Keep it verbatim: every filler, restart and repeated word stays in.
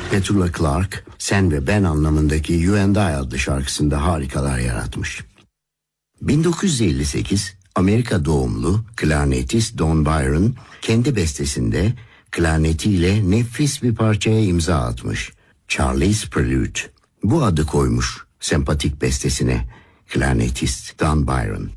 Petula Clark, Sen ve Ben anlamındaki You and I adlı şarkısında harikalar yaratmış. bin dokuz yüz elli sekiz, Amerika doğumlu klarnetist Don Byron kendi bestesinde klarnetiyle nefis bir parçaya imza atmış. Charlie's Prelude. Bu adı koymuş sempatik bestesine klarnetist Don Byron.